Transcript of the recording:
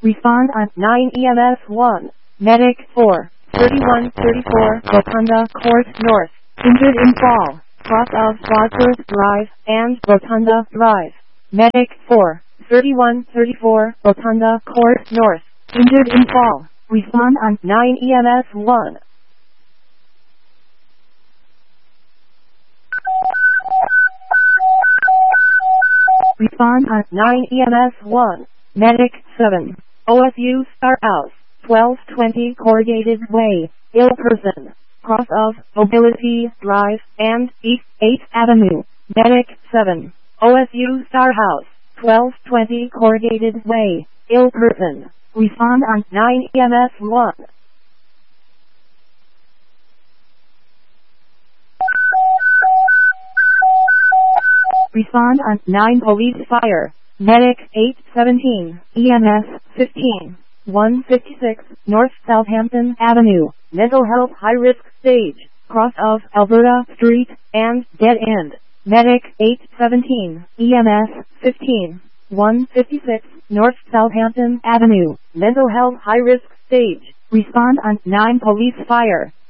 Respond on 9 EMS 1. Medic 4. 3134 Rotunda Court North. Injured in fall. Cross of Wadsworth Drive and Rotunda Drive. Medic 4. 3134 Rotunda Court North. Injured in fall. Respond on 9 EMS 1. Respond on 9 EMS 1. Medic 7. OSU Star House. 1220 Corrugated Way. Ill person. Cross of Mobility Drive and East 8th Avenue. Medic 7. OSU Star House. 1220 Corrugated Way. Ill person. Respond on 9 EMS 1. Respond on 9 Police Fire. Medic 817. EMS 15. 156 North Southampton Avenue. Mental Health High Risk Stage. Cross of Alberta Street and Dead End. Medic 817. EMS 15. 156 North Southampton Avenue. Mental Health High Risk Stage. Respond on 9 Police Fire.